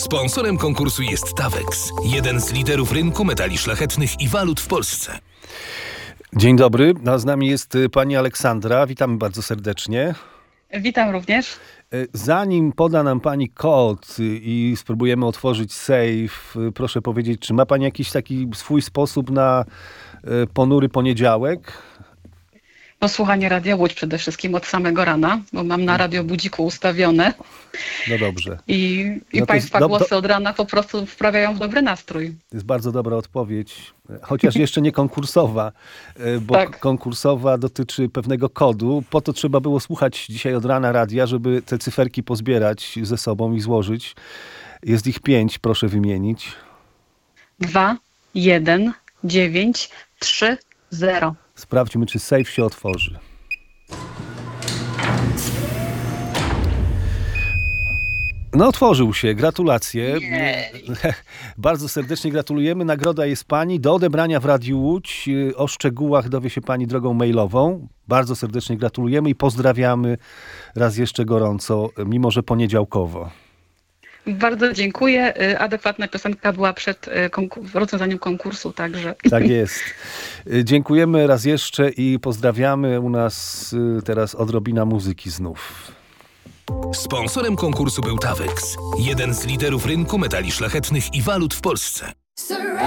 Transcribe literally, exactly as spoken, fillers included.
Sponsorem konkursu jest Tawex, jeden z liderów rynku metali szlachetnych i walut w Polsce. Dzień dobry, no, z nami jest pani Aleksandra. Witamy bardzo serdecznie. Witam również. Zanim poda nam pani kod i spróbujemy otworzyć sejf, proszę powiedzieć, czy ma pani jakiś taki swój sposób na ponury poniedziałek? No, słuchanie Radia Łódź przede wszystkim od samego rana, bo mam na radiobudziku ustawione. No dobrze. I, i no państwa do, głosy do... od rana po prostu wprawiają w dobry nastrój. To jest bardzo dobra odpowiedź, chociaż jeszcze nie konkursowa, bo tak. konkursowa dotyczy pewnego kodu. Po to trzeba było słuchać dzisiaj od rana radia, żeby te cyferki pozbierać ze sobą i złożyć. Jest ich pięć, proszę wymienić. Dwa, jeden, dziewięć, trzy, zero. Sprawdźmy, czy sejf się otworzy. No otworzył się, gratulacje. Bardzo serdecznie gratulujemy. Nagroda jest pani do odebrania w Radiu Łódź. O szczegółach dowie się pani drogą mailową. Bardzo serdecznie gratulujemy i pozdrawiamy raz jeszcze gorąco, mimo że poniedziałkowo. Bardzo dziękuję. Adekwatna piosenka była przed konkur- rozwiązaniem konkursu, także. Tak jest. Dziękujemy raz jeszcze i pozdrawiamy. U nas teraz odrobina muzyki znów. Sponsorem konkursu był Tawex, jeden z liderów rynku metali szlachetnych i walut w Polsce.